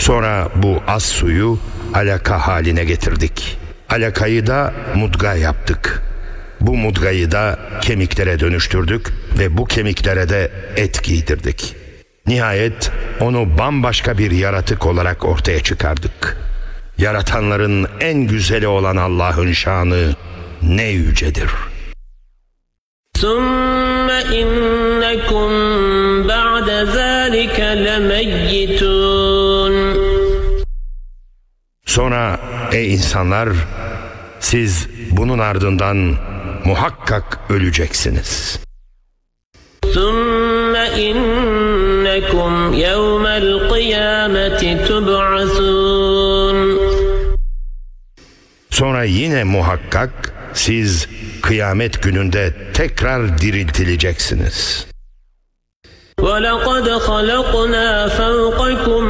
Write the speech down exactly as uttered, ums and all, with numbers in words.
Sonra bu az suyu alaka haline getirdik. Alakayı da mudga yaptık. Bu mudgayı da kemiklere dönüştürdük ve bu kemiklere de et giydirdik. Nihayet onu bambaşka bir yaratık olarak ortaya çıkardık. Yaratanların en güzeli olan Allah'ın şanı ne yücedir. ثُمَّ إِنَّكُمْ بَعْدَ ذَٰلِكَ لَمَيِّتُونَ Sonra ey insanlar, siz bunun ardından muhakkak öleceksiniz. ثُمَّ إِنَّكُمْ يَوْمَ الْقِيَامَةِ تُبْعَثُونَ Sonra yine muhakkak siz kıyamet gününde tekrar diriltileceksiniz. وَلَقَدْ خَلَقْنَا